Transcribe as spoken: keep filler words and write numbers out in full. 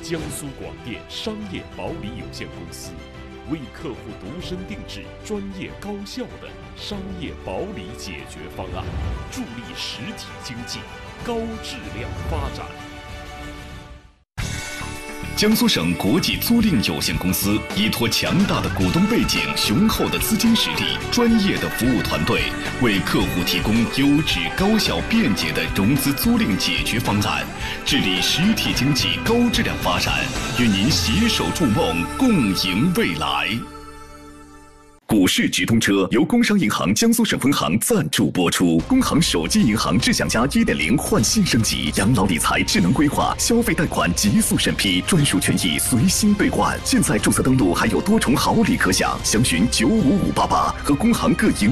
江苏广电商业保理有限公司，为客户度身定制、专业高效的商业保理解决方案，助力实体经济高质量发展。 江苏省国际租赁有限公司依托强大的股东背景、雄厚的资金实力、专业的服务团队，为客户提供优质、高效、便捷的融资租赁解决方案，致力实体经济高质量发展，与您携手筑梦，共赢未来。股市直通车由工商银行江苏省分行赞助播出。工行手机银行智享家 一点零 换新升级，养老理财智能规划，消费贷款极速审批，专属权益随心兑换。现在注册登录还有多重好礼可享，详询九五五八八和工行各营